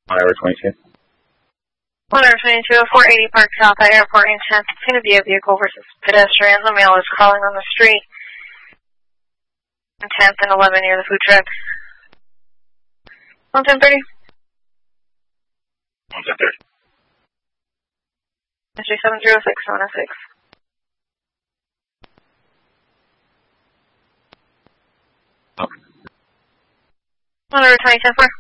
Iowa 22. 122, 480 Park South at Airport intent. It's going to be a vehicle versus pedestrian. The male is crawling on the street. 10th and 11 near the food truck. 11030. 11030. Mystery 706, 106. Okay. 120, 10-4.